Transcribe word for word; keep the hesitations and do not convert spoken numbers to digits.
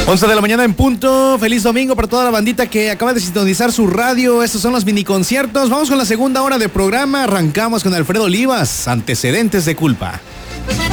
once de la mañana en punto. Feliz domingo para toda la bandita que acaba de sintonizar su radio. Estos son los mini conciertos. Vamos con la segunda hora de programa. Arrancamos con Alfredo Olivas, Antecedentes de Culpa.